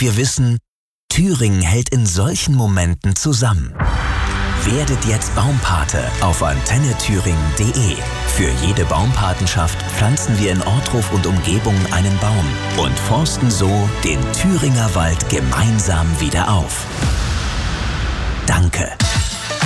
wir wissen, Thüringen hält in solchen Momenten zusammen. Werdet jetzt Baumpate auf antennethüringen.de. Für jede Baumpatenschaft pflanzen wir in Ortruf und Umgebung einen Baum und forsten so den Thüringer Wald gemeinsam wieder auf. Danke.